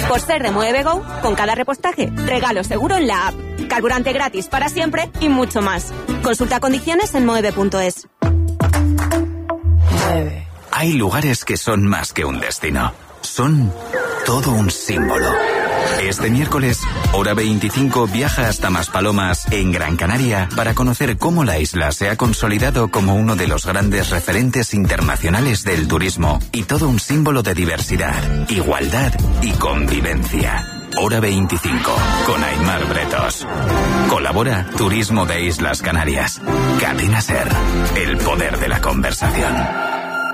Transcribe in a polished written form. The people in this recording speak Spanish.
Por ser de Moeve Go, con cada repostaje, regalo seguro en la app. Carburante gratis para siempre y mucho más. Consulta condiciones en moeve.es. Hay lugares que son más que un destino. Son todo un símbolo. Este miércoles, Hora 25 viaja hasta Maspalomas, en Gran Canaria, para conocer cómo la isla se ha consolidado como uno de los grandes referentes internacionales del turismo y todo un símbolo de diversidad, igualdad y convivencia. Hora 25, con Aimar Bretos. Colabora Turismo de Islas Canarias. Cadena SER, el poder de la conversación.